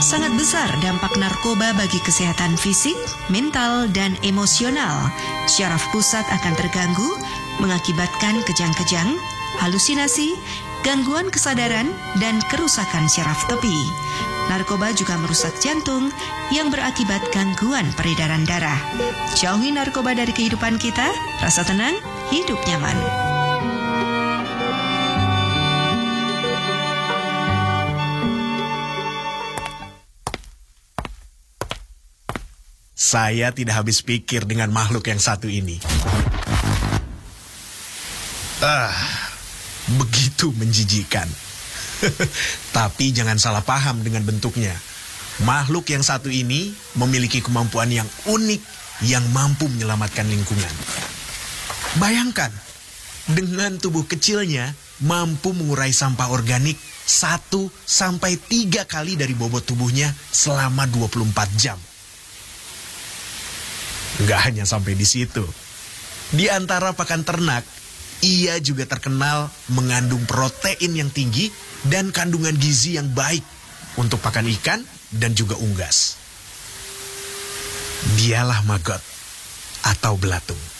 Sangat besar dampak narkoba bagi kesehatan fisik, mental, dan emosional. Syaraf pusat akan terganggu, mengakibatkan kejang-kejang, halusinasi, gangguan kesadaran, dan kerusakan syaraf tepi. Narkoba juga merusak jantung yang berakibat gangguan peredaran darah. Jauhi narkoba dari kehidupan kita, rasa tenang, hidup nyaman. Saya tidak habis pikir dengan makhluk yang satu ini. Begitu menjijikan. Tapi jangan salah paham dengan bentuknya. Makhluk yang satu ini memiliki kemampuan yang unik yang mampu menyelamatkan lingkungan. Bayangkan, dengan tubuh kecilnya mampu mengurai sampah organik 1-3 kali dari bobot tubuhnya selama 24 jam. Nggak hanya sampai di situ. Di antara pakan ternak, ia juga terkenal mengandung protein yang tinggi dan kandungan gizi yang baik untuk pakan ikan dan juga unggas. Dialah maggot atau belatung.